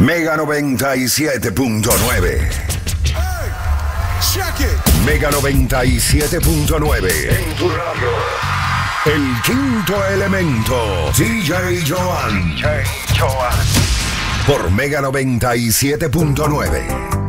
Mega 97.9. Mega 97.9. En tu radio. El quinto elemento. DJ Joan. Por Mega 97.9.